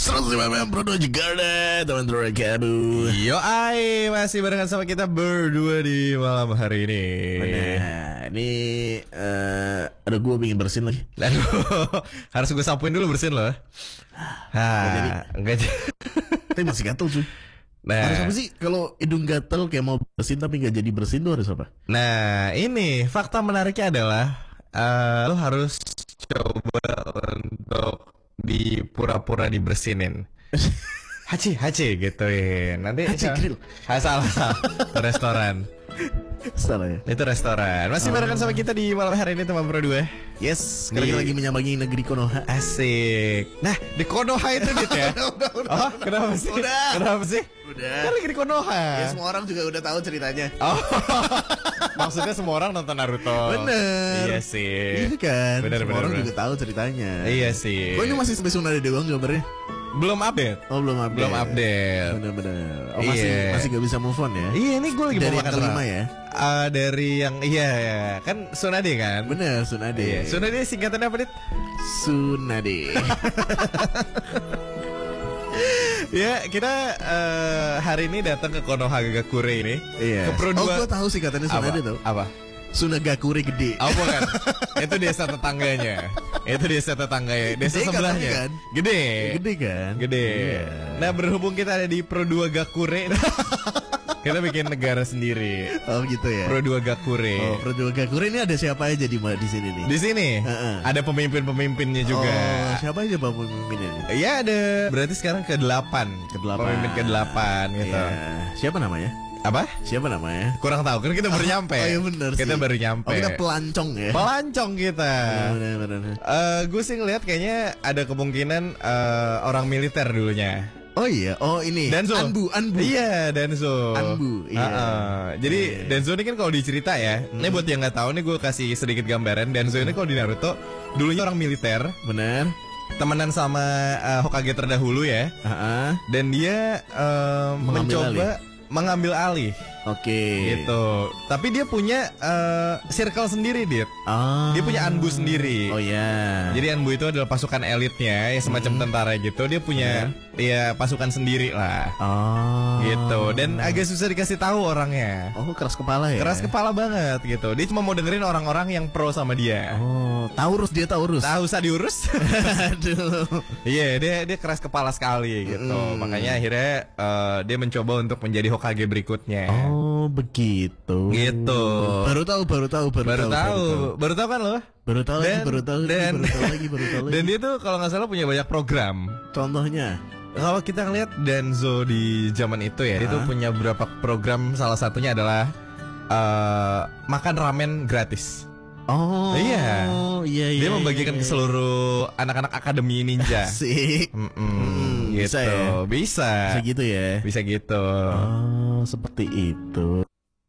105 Bruno Jakarta, teman-teman kamu. Yo masih barengan sama kita berdua di malam hari ini. Nah, ini ada gue bikin bersin lagi. Aduh, harus gue sapuin dulu bersin loh. Enggak jadi. Tapi masih gatel cuy. Nah, harus apa sih kalau hidung gatel kayak mau bersin tapi nggak jadi bersin tuh harus apa? Nah, ini fakta menariknya adalah lo harus coba untuk di pura-pura dibersinin. Haci gituin. Nanti Haci grill. Salah. Restoran. Salah ya. Itu restoran. Masih barengan sama kita di malam hari ini teman berdua. Yes, sekarang lagi menyambangi negeri Konoha. Asik. Nah, di Konoha itu gitu ya. Oh, kenapa sih? Kenapa sih? Udah. Kan lagi di Konoha. Ya semua orang juga udah tahu ceritanya. Oh. Maksudnya semua orang nonton Naruto. Bener. Iya sih. Iya kan. Bener, semua bener, orang bener. juga tahu ceritanya. Iya sih. Kok ini masih sampai Tsunade doang gambarnya? Belum update. Oh belum update. Belum update. Bener-bener. Oh Iya. masih gak bisa move on ya? Iya, ini gue lagi Dari mau yang makan kelima ya? Dari yang iya kan Tsunade kan? Bener, Tsunade. Iya. Tsunade singkatannya apa, Dit? Tsunade. Ya, kita hari ini datang ke Konohagakure ini. Iya. Ke Pro Oh, 2. gue tahu sih katanya Tsunade tuh. Apa? Sunagakure gede. Oh bukan. Itu desa tetangganya. Desa Gede sebelahnya. kan? Gede. Gede kan? Gede. Iya. Nah, berhubung kita ada di Pro 2 Gakure, kita bikin negara sendiri. Oh gitu ya. Pro 2 Gakure. Oh, Pro 2 Gakure ini ada siapa aja di sini nih? Di sini ada pemimpin-pemimpinnya juga. Oh, siapa aja Pak pemimpinnya nih? Iya ada. Berarti sekarang ke-8. Pemimpin ke-8 gitu. Iya. Siapa namanya? Apa? Siapa namanya? Kurang tahu kan kita baru nyampe. Oh iya benar sih. Kita baru nyampe. Oh, kita pelancong ya. Pelancong kita. Benar. Gue sih ngeliat kayaknya ada kemungkinan orang militer dulunya. Oh iya, oh ini Danzo. Anbu. Iya, Danzo. Anbu, iya. Jadi Iya. Danzo ini kan kalau dicerita ya, ini buat yang nggak tahu nih gue kasih sedikit gambaran. Danzo ini kalau di Naruto dulunya orang militer, Benar. temenan sama Hokage terdahulu ya, dan dia mengambil alih. Oke. Gitu. Tapi dia punya circle sendiri, Dit. Ah. Dia punya Anbu sendiri. Oh ya. Jadi Anbu itu adalah pasukan elitnya, ya semacam tentara gitu. Dia punya pasukan sendiri lah. Oh. Gitu. Dan agak susah dikasih tahu orangnya. Oh, keras kepala ya. Keras kepala banget gitu. Dia cuma mau dengerin orang-orang yang pro sama dia. Oh, Taurus. Tahu usah diurus. Aduh. Iya, dia keras kepala sekali gitu. Makanya akhirnya dia mencoba untuk menjadi Hokage berikutnya. Oh, begitu. Gitu. Baru tahu Baru tahu kan lo? Baru tahu Dan lagi. Dan dia tuh kalau nggak salah punya banyak program. Contohnya? Kalau kita ngeliat Danzo di zaman itu ya, dia tuh punya beberapa program. Salah satunya adalah makan ramen gratis. Oh. Iya. Dia membagikan ke iya. seluruh anak-anak akademi ninja. Asik. Gitu. Bisa ya? Bisa gitu ya. Bisa gitu. Oh, seperti itu.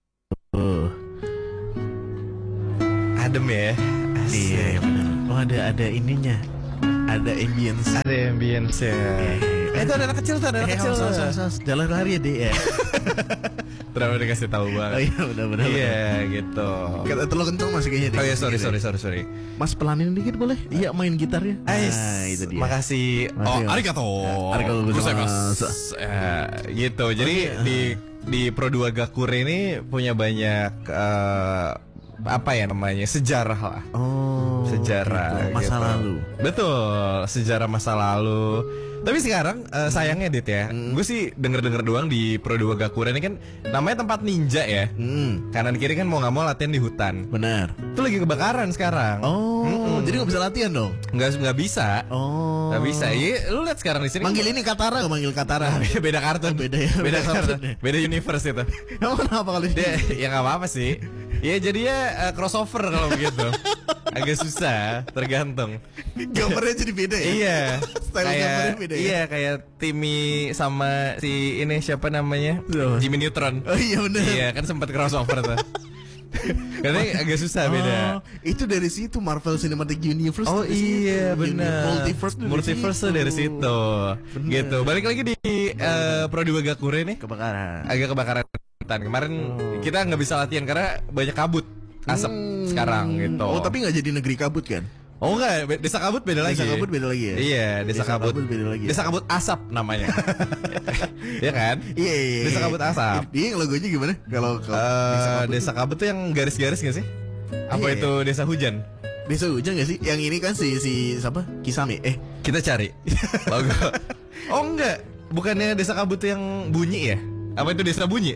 Adem ya. Iya, benar. Oh, ada ininya. Ada ambience. Ada ambience ya. Itu ada anak kecil tuh, Jalan lari ya, Dek ya. Terlalu dikasih tahu Oh banget. iya, benar. Iya, gitu. Kata terlalu kenceng masih kayaknya deh. Oh iya, sorry. Mas pelanin dikit boleh? Iya, main gitarnya. Itu dia. Makasih. Makasih, Mas. Arigato. Arigato gozaimasu. Gitu. Jadi di Pro 2 Gakure ini punya banyak apa ya namanya? Sejarah lah. Oh. Sejarah gitu. Masa gitu. lalu. Betul, sejarah masa lalu. Tapi sekarang sayangnya Dit ya, gue sih denger doang di Pro 2 Gakure ini kan namanya tempat ninja ya. Kanan kiri kan mau nggak mau latihan di hutan. Benar. Itu lagi kebakaran sekarang. Oh, jadi nggak bisa latihan dong? Nggak bisa. Oh. Nggak bisa. Iya, lu lihat sekarang di sini. Manggil ini Katara, manggil Katara. Beda kartun. Beda ya, Beda beda kartun. kartun ya. Beda universe itu. Emang kenapa kali ini? Dia ya nggak apa-apa sih. Ya jadinya crossover kalau begitu. Agak susah, tergantung. Gambarnya jadi beda ya? Iya. Style gambarnya beda ya? Iya, kayak Timmy sama si ini siapa namanya? Siapa? Jimmy Neutron. Oh iya benar. Iya, kan sempat crossover tuh. Karena agak susah beda. Itu dari situ Marvel Cinematic Universe. Oh iya benar. Multiverse tuh dari situ. Gitu. Balik lagi di Pro 2 Gakure nih. Kebakaran. Agak kebakaran. Kemarin kita nggak bisa latihan karena banyak kabut, asap sekarang gitu. Oh tapi nggak jadi negeri kabut kan? Oh enggak, Desa Kabut beda lagi. Desa Kabut beda lagi ya? Iya, Desa Kabut beda lagi. Desa Kabut Asap namanya. Iya kan? Iya. Desa Kabut Asap. Dia yang logonya gimana? Kalau Desa Kabut tuh yang garis-garis gak sih? Apa Iya. itu Desa Hujan? Desa Hujan gak sih? Yang ini kan si siapa? Kisame. Kita cari logo. Oh enggak, bukannya Desa Kabut tuh yang bunyi ya? Apa itu Desa Bunyi?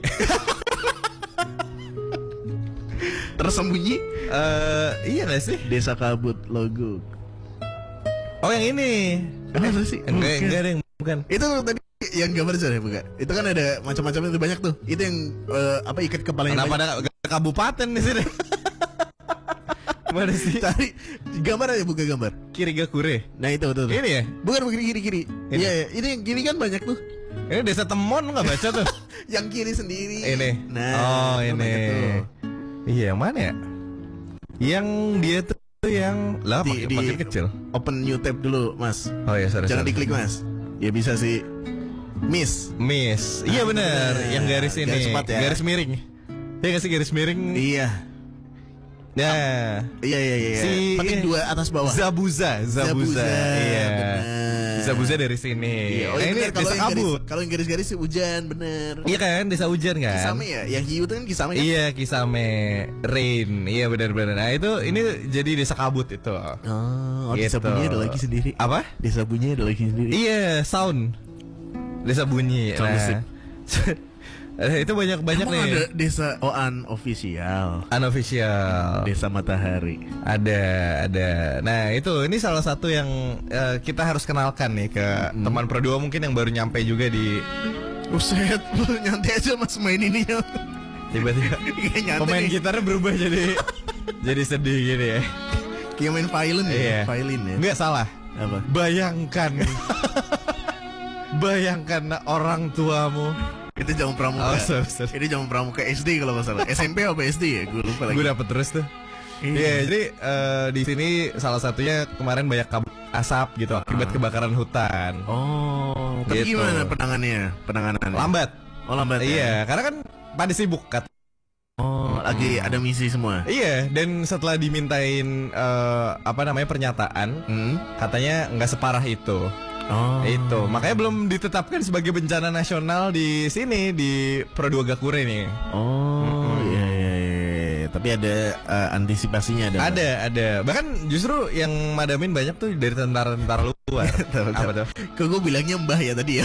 Tersembunyi Iya gak sih? Desa Kabut logo. Oh yang ini. Apa sih? Enggak ada yang bukan. Itu tadi yang gambar saya bukan? Itu kan ada macam-macam itu banyak tuh. Itu yang apa ikat kepalanya Kenapa banyak. ada kabupaten di sini? Mana sih? Cari gambar aja, buka gambar. Kirigakure. Nah itu tuh. Ini ya? Bukan kiri. Ini. Iya, ini yang kiri kan banyak tuh. Ini Desa Temon, nggak baca tuh? Yang kiri sendiri. Ini. Nah, Oh itu ini. banyak tuh. Iya yang mana ya? Yang dia tuh yang lah makin kecil. Open new tab dulu, Mas. Oh ya sorry. Jangan sorry. diklik, Mas. Ya bisa sih. Miss. Iya Ah, benar. benar. Yang garis ini. Garis cepat ya. Garis miring. Iya nggak sih garis miring? Iya. Nah. Iya. Penting dua atas bawah. Zabuza. Iya. Benar. Zabuza dari sini. Iya, oh, Nah, iya ini benar. Desa Kabut. Kalau yang garis-garis sih hujan, bener. Iya kan, Desa Hujan kan? Kisame ya? Yang hiu itu kan Kisame kan? Iya, Kisame, Rain. Iya benar-benar. Nah, ini jadi Desa Kabut itu. Oh, Desa Gitu. Bunyi ada lagi sendiri. Apa? Desa Bunyi ada lagi sendiri. Iya, sound. Desa Bunyi. Sound musik. Itu banyak Emang nih. ada Desa Oan official. Unofficial. Desa Matahari. Ada. Nah, ini salah satu yang kita harus kenalkan nih ke teman Pro 2 mungkin yang baru nyampe juga di Buset, lu nyantai aja Mas main ini ya. tiba-tiba Kayak nyantai pemain nih. gitarnya berubah jadi sedih gini ya. Kayak main violin Iya. ya? Violin ya? Enggak salah. Apa? Bayangkan orang tuamu. Itu Jamu Pramuka. Oh, sorry. Ini Jamu Pramuka SD kalau nggak salah. SMP apa SD ya? Gue lupa lagi. Gue dapet terus tuh. Iya, jadi di sini salah satunya kemarin banyak kabut asap gitu akibat kebakaran hutan. Oh, tapi Gitu. gimana penanganannya? Lambat. Oh, lambat. Ya? Iya, karena kan pada sibuk kat. Oh, lagi ada misi semua. Iya, dan setelah dimintain pernyataan, katanya nggak separah itu. Oh. Itu, makanya belum ditetapkan sebagai bencana nasional di sini di Pro 2 Gakure nih. Oh, iya. Tapi ada antisipasinya ada. Ada. Bahkan justru yang madamin banyak tuh dari tentara-tentara luar. Apa tuh? Kok gue bilangnya Mbah ya tadi ya?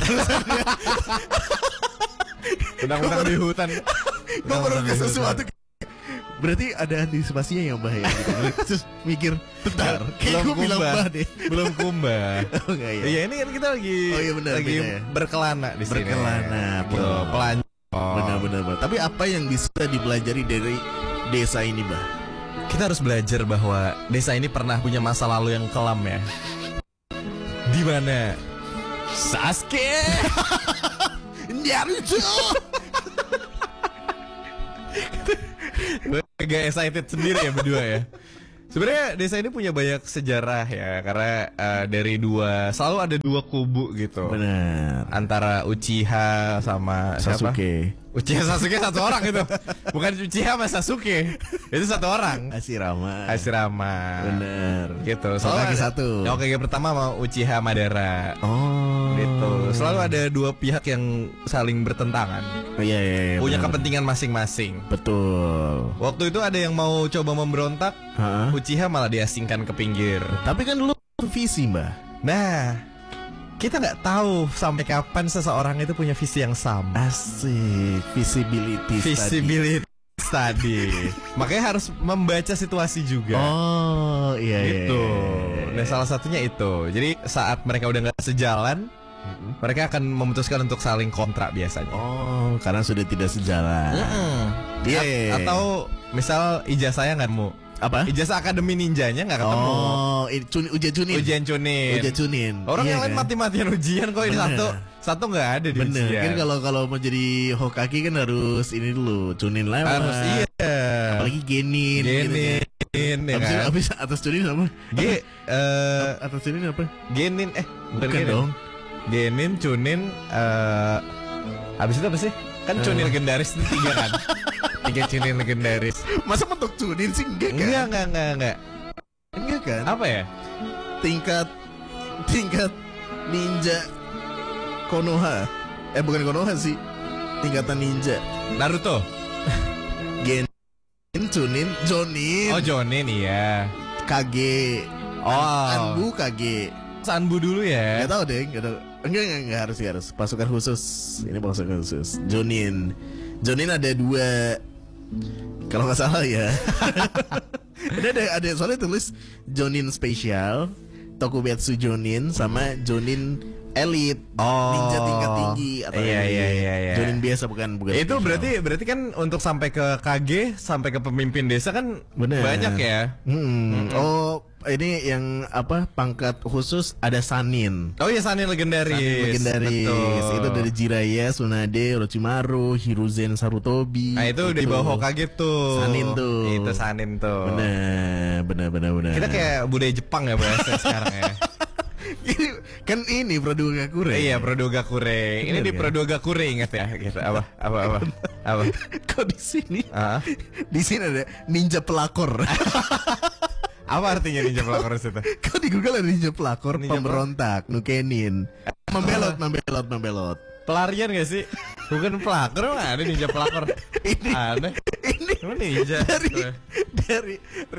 Undang-undang di hutan. Gue baru ke sesuatu. Berarti ada antisipasinya ya Mbah ya? Gitu. Terus mikir, bentar, kayak gue bilang Mbah deh. Belum kumbah. Oh enggak ya? Iya, ini kan kita lagi Oh, iya benar, lagi beda ya. berkelana di sini. Berkelana, Tuh, pelanjang. Benar. Tapi apa yang bisa dipelajari dari desa ini, Mbah? Kita harus belajar bahwa desa ini pernah punya masa lalu yang kelam ya. Di mana Sasuke Naruto. Gue agak excited sendiri ya berdua ya. Sebenarnya desa ini punya banyak sejarah ya, karena dari selalu ada dua kubu gitu. Benar. Antara Uchiha sama siapa? Sasuke. Uchiha Sasuke satu orang itu. Bukan Uchiha sama Sasuke. Itu satu orang. Hashirama. Bener. Gitu. Hokage satu. Hokage pertama sama Uchiha Madara. Oh. Gitu. Selalu ada dua pihak yang saling bertentangan. Iya. Punya benar. kepentingan masing-masing. Betul. Waktu itu ada yang mau coba memberontak, Uchiha malah diasingkan ke pinggir. Tapi kan dulu visi, Mbah. Nah, kita nggak tahu sampai kapan seseorang itu punya visi yang sama. Asik. Visibility Study. Makanya harus membaca situasi juga. Oh, iya. Gitu. Nah, salah satunya itu. Jadi saat mereka udah nggak sejalan, mereka akan memutuskan untuk saling kontrak biasanya. Oh, karena sudah tidak sejalan. Iya. Atau misal ijazahnya nggak nemu. Apa? Ijazah akademi ninjanya nggak ketemu. Oh, ujian cunin. Ujian cunin. Orang Iya yang lain kan? mati-matian ujian kok ini Bener. satu nggak ada di Bener. ujian. Kan kalau mau jadi Hokage kan harus ini dulu cunin lewat. Harus iya. Apalagi genin. Gitu kan. Ya kan? Habis atas cunin apa? Atas cunin apa? Genin Bukan genin. dong. Genin, cunin, habis itu apa sih? Kan cunin legendaris itu 3 kan? 3 cunin legendaris. Masa mentok cunin sih enggak kan? Enggak. Enggak kan? Apa ya? Tingkat ninja Konoha. Bukan Konoha sih. Tingkatan ninja. Naruto. Jonin. Oh, Jonin iya. Kage. Oh. Anbu Kage. Sanbu dulu ya. Gak tau deh, gak tau. Enggak harus. Pasukan khusus. Ini pasukan khusus. Jonin ada 2. Kalau nggak salah ya. Ini ada soalnya tulis Jonin spesial, Tokubetsu Jonin sama Jonin Elite. Ninja tingkat tinggi atau iya. Jonin biasa bukan Itu spesial. berarti kan untuk sampai ke KG, sampai ke pemimpin desa kan Bener. banyak ya. Oh, ini yang apa pangkat khusus ada Sanin. Oh iya, Sanin legendaris. Betul. Itu dari Jiraiya, Tsunade, Orochimaru, Hiruzen, Sarutobi. Nah itu di bawah Hokage tuh. Sanin tuh. Itu Sanin tuh. Benar. Kita kayak budaya Jepang ya bahasa sekarang ya. Ini Produga Gakure. Iya, Produga Gakure. Ini Bener, di kan? Produga Gakure, ingat ya gitu. Apa? Kok di sini? Ah? Di sini ada ninja pelakor. Apa artinya ninja pelakor itu? Kok di Google ada ninja pelakor, Ninja pemberontak, nukenin, membelot. Pelarian gak sih? Bukan pelakor, mah ada ninja pelakor. Ini Aneh. ini Emang ninja. dari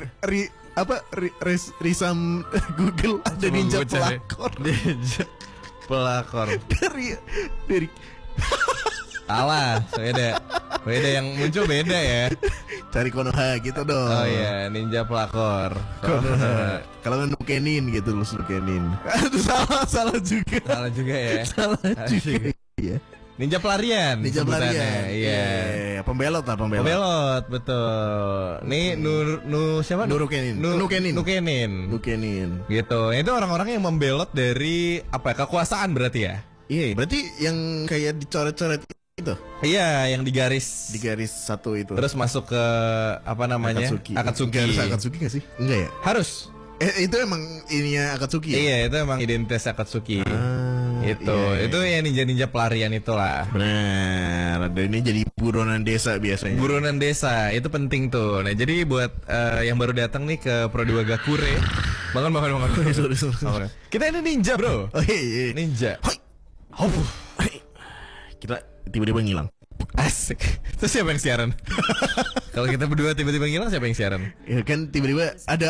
Risam Google ada Coba ninja gua cari. pelakor. Ninja pelakor. dari Salah, beda yang muncul beda ya. cari Konoha gitu dong. Oh iya, ninja pelakor. Konoha. Kalau nggak nukenin gitu lu nukenin. Aduh, salah juga. Salah juga ya. Salah juga. Iya. Ninja pelarian. Ninja sebutannya. pelarian. Iya. Pembelot. Pembelot, betul. Nih siapa? Nukenin. Nukenin. Gitu. Itu orang-orang yang membelot dari apa ya, kekuasaan berarti ya? Iya, berarti yang kayak dicoret-coret itu. Iya, yang di garis satu itu. terus masuk ke apa namanya? Akatsuki. Garis Akatsuki gak sih? Enggak ya? Harus. Itu emang ininya Akatsuki ya? Iya, itu emang identitas Akatsuki. Itu. Iya. Itu ya ninja-ninja pelarian itulah. Benar. Dan ini jadi buronan desa biasanya. Buronan desa itu penting tuh. Nah jadi buat yang baru datang nih ke Produga Gakure, bangun. Sorry. Bangun. Kita ini ninja bro. Oh iya. Ninja. Hoi. Kita tiba-tiba ngilang. Asik. Terus siapa yang siaran? Kalau kita berdua tiba-tiba ngilang, siapa yang siaran? Ya kan tiba-tiba ada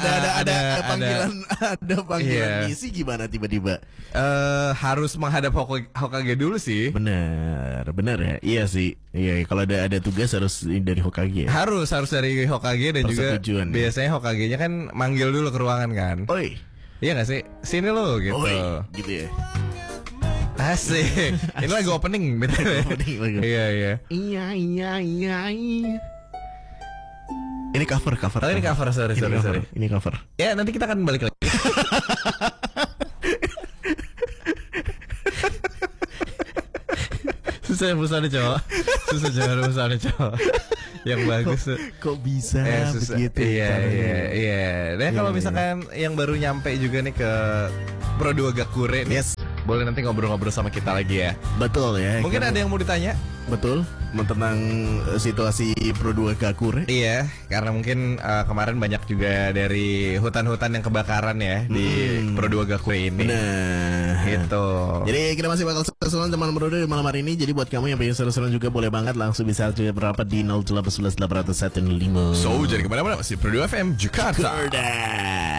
panggilan Iya. misi gimana tiba-tiba? Harus menghadap Hokage dulu sih. Benar ya. Iya sih. Iya, kalau ada tugas harus dari Hokage. Ya? Harus dari Hokage dan juga Persetujuan, ya. biasanya Hokage-nya kan manggil dulu ke ruangan kan. Oi. Iya gak sih? Sini lo gitu. Oi, gitu ya. Asik. Ini lagu opening betul. Opening lagu. Iya. Iya. Ini cover. Oh ini cover, sorry. Ini cover. Ya nanti kita akan balik lagi. Susah cowok. Yang bagus tuh. Kok bisa Susah. begitu? Iya. Dan kalau misalkan yang baru nyampe juga nih ke Produga Gakure nih, Yes. boleh nanti ngobrol-ngobrol sama kita lagi ya. Betul ya. Mungkin ada yang mau ditanya? Betul. Tentang situasi Produga Gakure. Iya, karena mungkin kemarin banyak juga dari hutan-hutan yang kebakaran ya di Produga Gakure ini. Benar. Gitu. Jadi kita masih bakal seru-seruan teman Brodo di malam hari ini. Jadi buat kamu yang pengen seru-seruan juga boleh banget langsung bisa juga berapa di 0811 801 5. So, jadi kemana-mana masih Produga FM Jakarta.